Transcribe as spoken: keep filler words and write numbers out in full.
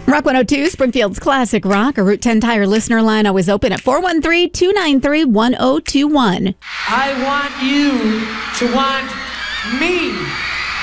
Rock one oh two, Springfield's classic rock. A Route ten Tire listener line always open at four one three, two nine three, one oh two one. I want you to want me.